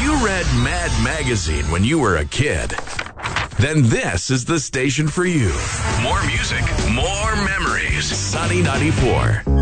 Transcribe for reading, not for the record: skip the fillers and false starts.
you read Mad Magazine when you were a kid, then this is the station for you. More music, more memories. Sunny 94.